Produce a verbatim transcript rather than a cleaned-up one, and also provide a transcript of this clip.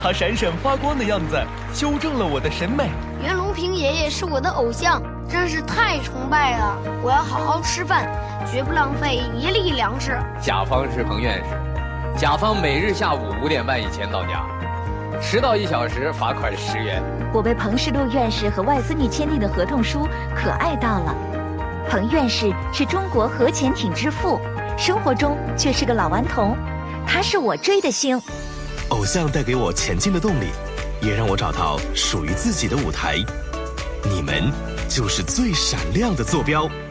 他闪闪发光的样子修正了我的审美。 袁隆平爷爷是我的偶像，真是太崇拜了。我要好好吃饭，绝不浪费一粒粮食。 甲方是彭院士，甲方每日下午五点半以前到家，迟到一小时罚款十元。 我被彭世禄院士和外思密签订的合同书可爱到了。彭院士是中国核潜艇之父，生活中却是个老顽童，他是我追的星。 偶像带给我前进的动力，也让我找到属于自己的舞台。你们就是最闪亮的坐标。